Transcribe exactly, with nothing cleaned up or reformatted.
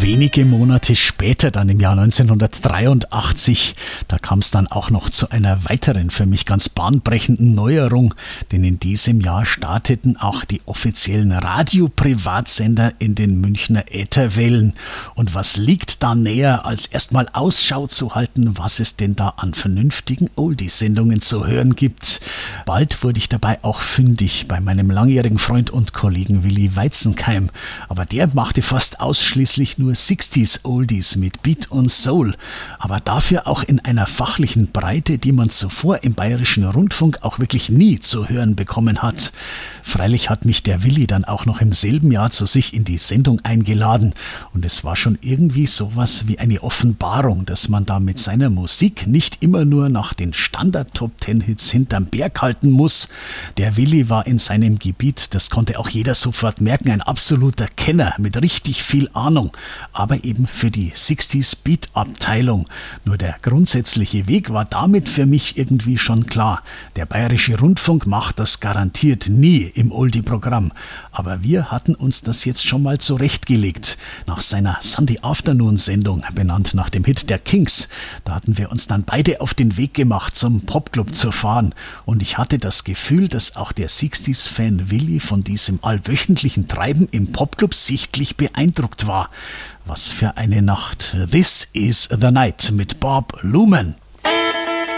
Wenige Monate später, dann im Jahr neunzehnhundertdreiundachtzig, da kam es dann auch noch zu einer weiteren, für mich ganz bahnbrechenden Neuerung, denn in diesem Jahr starteten auch die offiziellen Radio-Privatsender in den Münchner Ätherwellen. Und was liegt da näher, als erstmal Ausschau zu halten, was es denn da an vernünftigen Oldies-Sendungen zu hören gibt. Bald wurde ich dabei auch fündig bei meinem langjährigen Freund und Kollegen Willi Weizenkeim, aber der machte fast ausschließlich nur sechziger Oldies mit Beat und Soul, aber dafür auch in einer fachlichen Breite, die man zuvor im Bayerischen Rundfunk auch wirklich nie zu hören bekommen hat. Freilich hat mich der Willi dann auch noch im selben Jahr zu sich in die Sendung eingeladen und es war schon irgendwie sowas wie eine Offenbarung, dass man da mit seiner Musik nicht immer nur nach den Standard-Top-Ten-Hits hinterm Berg halten muss. Der Willi war in seinem Gebiet, das konnte auch jeder sofort merken, ein absoluter Kenner mit richtig viel Ahnung, aber eben für die sechziger Beat-Abteilung. Nur der grundsätzliche Weg war damit für mich irgendwie schon klar. Der Bayerische Rundfunk macht das garantiert nie im Oldie-Programm. Aber wir hatten uns das jetzt schon mal zurechtgelegt. Nach seiner Sunday Afternoon-Sendung, benannt nach dem Hit der Kings, da hatten wir uns dann beide auf den Weg gemacht, zum Popclub zu fahren. Und ich hatte das Gefühl, dass auch der sechziger-Fan Willi von diesem allwöchentlichen Treiben im Popclub sichtlich beeindruckt war. Was für eine Nacht. This is the Night mit Bob Luman.